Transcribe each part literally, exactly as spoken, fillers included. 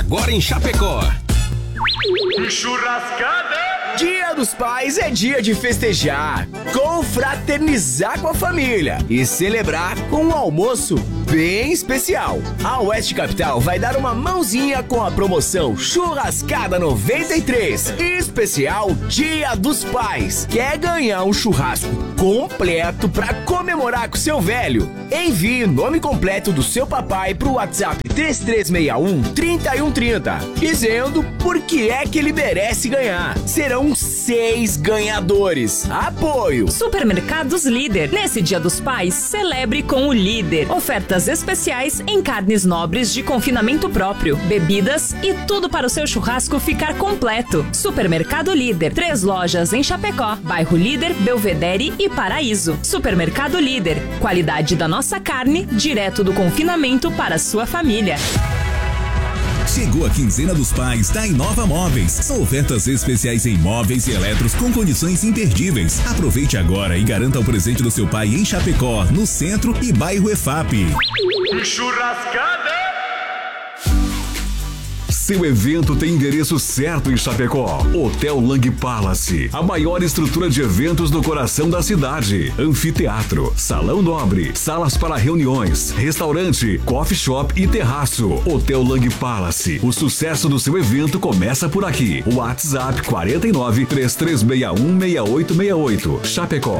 agora em Chapecó. Churrascada! Dia dos Pais é dia de festejar, confraternizar com a família e celebrar com um almoço bem especial. A Oeste Capital vai dar uma mãozinha com a promoção Churrascada noventa e três, especial Dia dos Pais. Quer ganhar um churrasco completo para comemorar com seu velho? Envie o nome completo do seu papai pro WhatsApp três três seis um, três um três zero, dizendo por que é que ele merece ganhar. Serão seis ganhadores. Apoio Supermercados Líder. Nesse Dia dos Pais, celebre com o Líder. Ofertas especiais em carnes nobres de confinamento próprio, bebidas e tudo para o seu churrasco ficar completo. Supermercado Líder. Três lojas em Chapecó, bairro Líder, Belvedere e Paraíso. Supermercado Líder. Qualidade da nossa carne, direto do confinamento para a sua família. Chegou a quinzena dos pais da Inova Móveis. São ofertas especiais em móveis e eletros com condições imperdíveis. Aproveite agora e garanta o presente do seu pai em Chapecó, no centro e bairro E F A P. Churrascada! Seu evento tem endereço certo em Chapecó. Hotel Lang Palace, a maior estrutura de eventos no coração da cidade. Anfiteatro, salão nobre, salas para reuniões, restaurante, coffee shop e terraço. Hotel Lang Palace, o sucesso do seu evento começa por aqui. WhatsApp quatro nove, três três seis um, seis oito seis oito. Chapecó.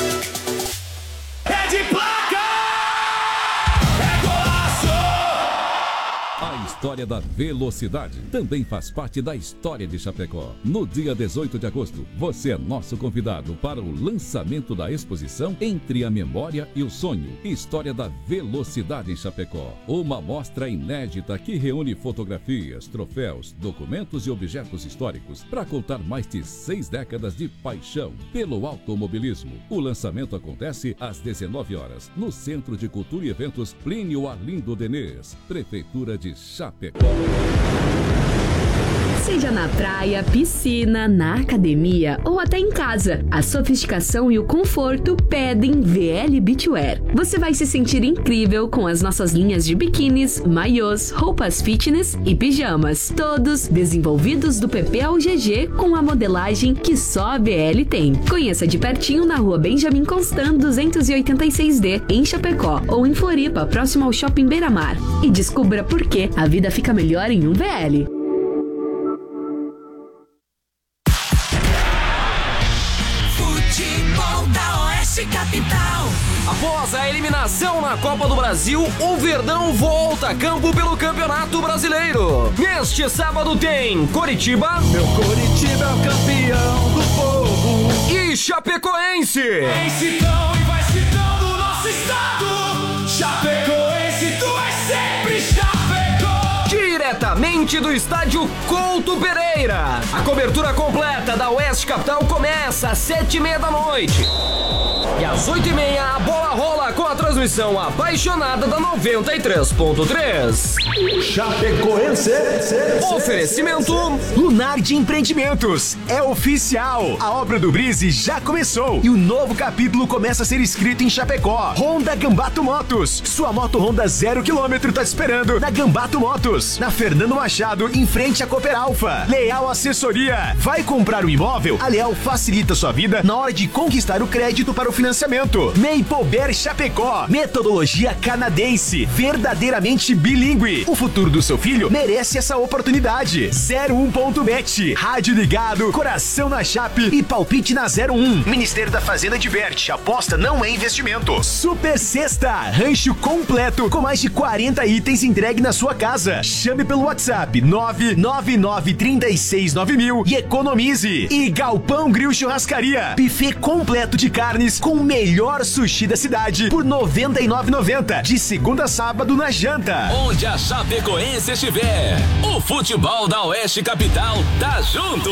A história da velocidade também faz parte da história de Chapecó. No dia dezoito de agosto, você é nosso convidado para o lançamento da exposição Entre a Memória e o Sonho, História da Velocidade em Chapecó. Uma mostra inédita que reúne fotografias, troféus, documentos e objetos históricos para contar mais de seis décadas de paixão pelo automobilismo. O lançamento acontece às dezenove horas, no Centro de Cultura e Eventos Plínio Arlindo Denês, Prefeitura de Chapecó. Seja na praia, piscina, na academia ou até em casa, a sofisticação e o conforto pedem V L Beachwear. Você vai se sentir incrível com as nossas linhas de biquínis, maiôs, roupas fitness e pijamas, todos desenvolvidos do P P ao G G com a modelagem que só a V L tem. Conheça de pertinho na rua Benjamin Constant duzentos e oitenta e seis D, em Chapecó, ou em Floripa, próximo ao Shopping Beira-Mar. E descubra por que a vida fica melhor em um V L. Capital. Após a eliminação na Copa do Brasil, o Verdão volta a campo pelo Campeonato Brasileiro. Neste sábado tem Coritiba, meu Coritiba é o campeão do povo, e Chapecoense. Vem Citão e vai Citão do nosso estado. Chapecoense, tu és sempre Chapecó. Diretamente do estádio Couto Pereira, a cobertura completa da Oeste Capital começa às sete e meia da noite. E às oito e meia a bola rola com a transmissão apaixonada da noventa e três ponto três. Chapecoense. Oferecimento Lunardi Empreendimentos. É oficial. A obra do Brise já começou e o novo capítulo começa a ser escrito em Chapecó. Honda Gambato Motos. Sua moto Honda zero quilômetro tá te esperando na Gambato Motos. Na Fernando Machado, em frente à Cooper Alfa. Leal Assessoria. Vai comprar um imóvel? A Leal facilita sua vida na hora de conquistar o crédito para o financiamento. Maple Chapecó. Metodologia canadense. Verdadeiramente bilíngue. O futuro do seu filho merece essa oportunidade. zero um ponto bet. Rádio ligado, coração na Chape e palpite na zero um. Ministério da Fazenda diverte. Aposta não é investimento. Super Sexta. Rancho completo com mais de quarenta itens entregue na sua casa. Chame pelo WhatsApp nove nove nove três seis nove mil e economize. E Galpão Grill Churrascaria. Buffet completo de carnes com o melhor sushi da cidade por noventa e nove reais e noventa centavos de segunda a sábado na janta. Onde a Chapecoense estiver, o futebol da Oeste Capital tá junto.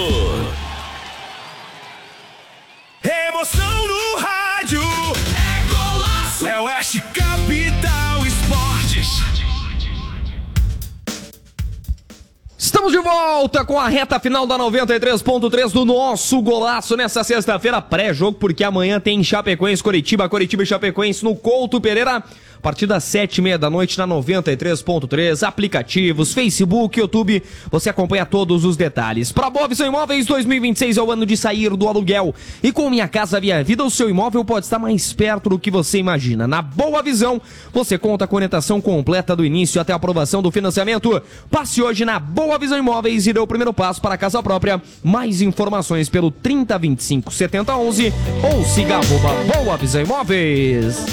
Emoção no rádio. É golaço. É Oeste Capital Esportes. Estamos de volta com a reta final da noventa e três ponto três do nosso Golaço nessa sexta-feira, pré-jogo, porque amanhã tem Chapecoense, Coritiba, Coritiba e Chapecoense no Couto Pereira. A partir das sete e meia da noite na noventa e três ponto três, aplicativos, Facebook, YouTube, você acompanha todos os detalhes. Para Boa Visão Imóveis, dois mil e vinte e seis é o ano de sair do aluguel. E com Minha Casa Via Vida, o seu imóvel pode estar mais perto do que você imagina. Na Boa Visão, você conta com orientação completa do início até a aprovação do financiamento. Passe hoje na Boa Visão Imóveis e dê o primeiro passo para a casa própria. Mais informações pelo trinta, vinte e cinco, setenta, onze ou siga arroba Boa Visão Imóveis.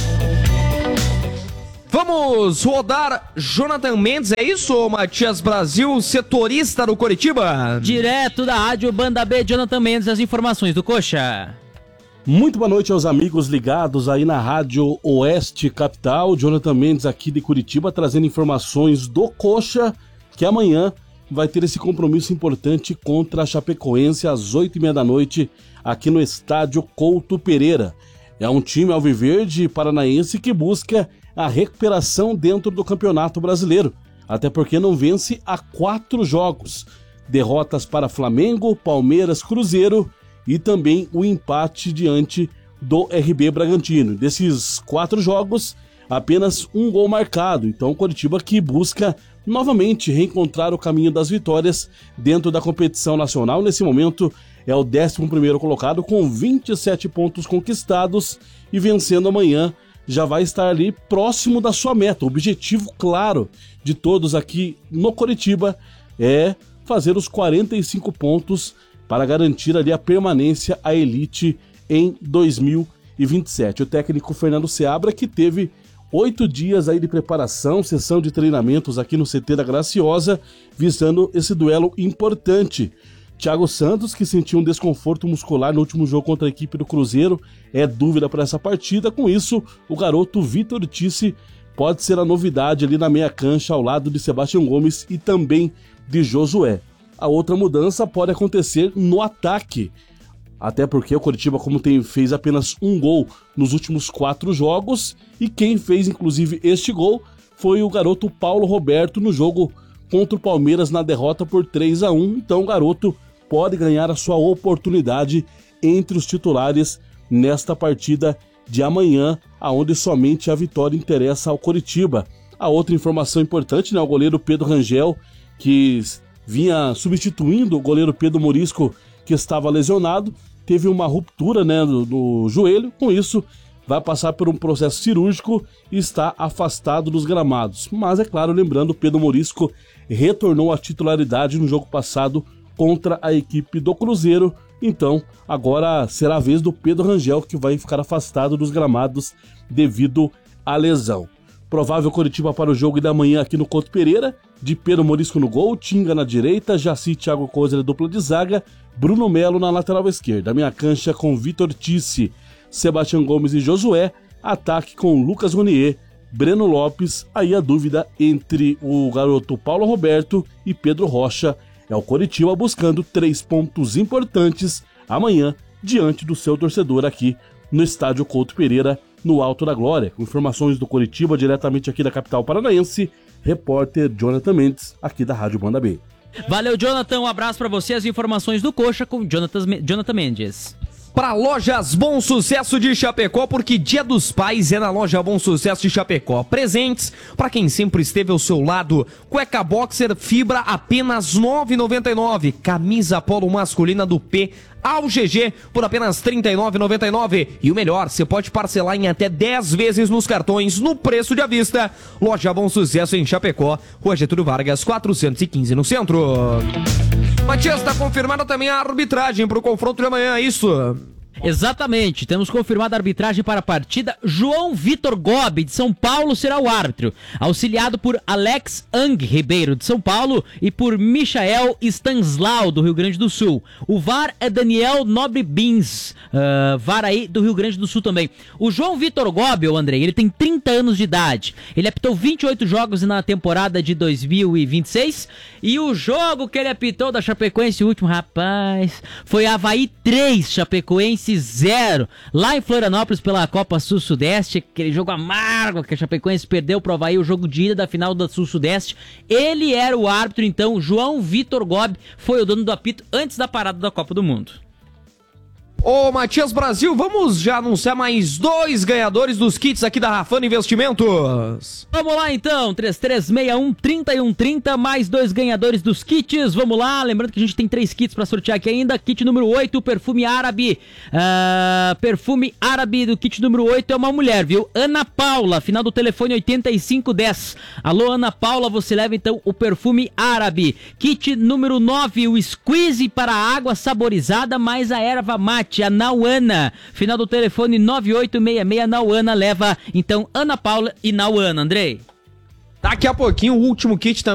Vamos rodar Jonathan Mendes, é isso, Matias Brasil, setorista do Coritiba? Direto da Rádio Banda B, Jonathan Mendes, as informações do Coxa. Muito boa noite aos amigos ligados aí na Rádio Oeste Capital. Jonathan Mendes aqui de Curitiba, trazendo informações do Coxa, que amanhã vai ter esse compromisso importante contra a Chapecoense às oito e meia da noite, aqui no estádio Couto Pereira. É um time alviverde paranaense que busca a recuperação dentro do Campeonato Brasileiro, até porque não vence há quatro jogos. Derrotas para Flamengo, Palmeiras, Cruzeiro e também o empate diante do R B Bragantino. Desses quatro jogos, apenas um gol marcado. Então o Coritiba que busca novamente reencontrar o caminho das vitórias dentro da competição nacional. Nesse momento é o décimo primeiro colocado com vinte e sete pontos conquistados e vencendo amanhã já vai estar ali próximo da sua meta. O objetivo claro de todos aqui no Coritiba é fazer os quarenta e cinco pontos para garantir ali a permanência à elite em dois mil e vinte e sete. O técnico Fernando Seabra, que teve oito dias aí de preparação, sessão de treinamentos aqui no C T da Graciosa, visando esse duelo importante. Thiago Santos, que sentiu um desconforto muscular no último jogo contra a equipe do Cruzeiro, é dúvida para essa partida. Com isso, o garoto Vitor Tissi pode ser a novidade ali na meia cancha ao lado de Sebastião Gomes e também de Josué. A outra mudança pode acontecer no ataque, até porque o Coritiba, como tem, fez apenas um gol nos últimos quatro jogos, e quem fez inclusive este gol foi o garoto Paulo Roberto no jogo contra o Palmeiras na derrota por três a um. Então o garoto pode ganhar a sua oportunidade entre os titulares nesta partida de amanhã, aonde somente a vitória interessa ao Coritiba. A outra informação importante, né, o goleiro Pedro Rangel, que vinha substituindo o goleiro Pedro Morisco, que estava lesionado, teve uma ruptura, né, no, no joelho. Com isso, vai passar por um processo cirúrgico e está afastado dos gramados. Mas, é claro, lembrando, o Pedro Morisco retornou à titularidade no jogo passado contra a equipe do Cruzeiro. Então, agora será a vez do Pedro Rangel, que vai ficar afastado dos gramados devido à lesão. Provável Coritiba para o jogo da manhã aqui no Couto Pereira, de Pedro Morisco no gol, Tinga na direita, Jaci, Thiago Kozer, dupla de zaga, Bruno Melo na lateral esquerda. Minha cancha com Vitor Tissi, Sebastião Gomes e Josué, ataque com Lucas Ronier, Breno Lopes. Aí a dúvida entre o garoto Paulo Roberto e Pedro Rocha. É o Coritiba buscando três pontos importantes amanhã diante do seu torcedor aqui no estádio Couto Pereira, no Alto da Glória. Com informações do Coritiba, diretamente aqui da capital paranaense, repórter Jonathan Mendes, aqui da Rádio Banda B. Valeu, Jonathan, um abraço pra você, as informações do Coxa com Jonathan, Jonathan Mendes. Para Lojas Bom Sucesso de Chapecó, porque Dia dos Pais é na Loja Bom Sucesso de Chapecó. Presentes para quem sempre esteve ao seu lado. Cueca boxer fibra apenas nove reais e noventa e nove centavos. Camisa polo masculina do P ao G G por apenas trinta e nove reais e noventa e nove centavos. E o melhor, você pode parcelar em até dez vezes nos cartões no preço de à vista. Loja Bom Sucesso em Chapecó, Rua Getúlio Vargas, quatrocentos e quinze no centro. Matias, está confirmada também a arbitragem para o confronto de amanhã, é isso? Exatamente, temos confirmada a arbitragem para a partida. João Vitor Gobi, de São Paulo, será o árbitro, auxiliado por Alex Ang Ribeiro, de São Paulo, e por Michael Stanislau, do Rio Grande do Sul. O V A R é Daniel Nobre Bins, uh, V A R aí do Rio Grande do Sul também. O João Vitor Gobi, o Andrei, ele tem trinta anos de idade, ele apitou vinte e oito jogos na temporada de dois mil e vinte e seis, e o jogo que ele apitou da Chapecoense, o último, rapaz, foi Avaí três, Chapecoense Chapecoense zero. Lá em Florianópolis pela Copa Sul-Sudeste, aquele jogo amargo que a Chapecoense perdeu pro Avaí, o jogo de ida da final da Sul-Sudeste. Ele era o árbitro, então, João Vitor Gobi foi o dono do apito antes da parada da Copa do Mundo. Ô, Matias Brasil, vamos já anunciar mais dois ganhadores dos kits aqui da Rafano Investimentos. Vamos lá então, três três seis um, três um três zero, mais dois ganhadores dos kits, vamos lá, lembrando que a gente tem três kits pra sortear aqui ainda, kit número oito, perfume árabe, uh, perfume árabe do kit número oito é uma mulher, viu? Ana Paula, final do telefone oitenta e cinco dez. Alô, Ana Paula, você leva então o perfume árabe. Kit número nove, o squeeze para água saborizada mais a erva mate. A Nauana, final do telefone nove oito seis seis, Nauana leva, então, Ana Paula e Nauana, Andrei. Daqui a pouquinho o último kit também.